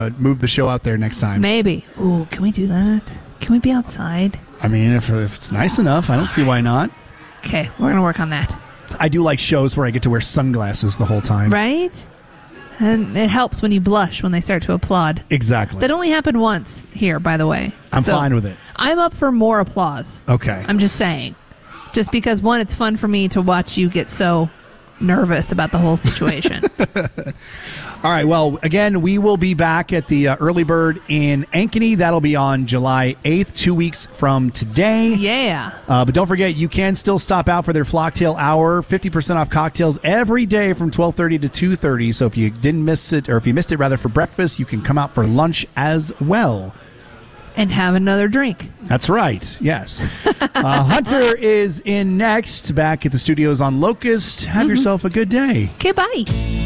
move the show out there next time. Maybe. Ooh, can we do that? Can we be outside? I mean, if it's nice enough, I don't see why not. Okay, we're going to work on that. I do like shows where I get to wear sunglasses the whole time. Right? And it helps when you blush when they start to applaud. Exactly. That only happened once here, by the way. I'm fine with it. I'm up for more applause. Okay. I'm just saying. Just because, one, it's fun for me to watch you get so nervous about the whole situation. All right. Well, again, we will be back at the Early Bird in Ankeny. That'll be on July 8th, 2 weeks from today. Yeah. But don't forget, you can still stop out for their Flocktail Hour. 50% off cocktails every day from 12:30 to 2:30. So if you didn't miss it, or if you missed it rather for breakfast, you can come out for lunch as well. And have another drink. That's right. Yes. Hunter is in next, back at the studios on Locust. Have yourself a good day. Okay, bye.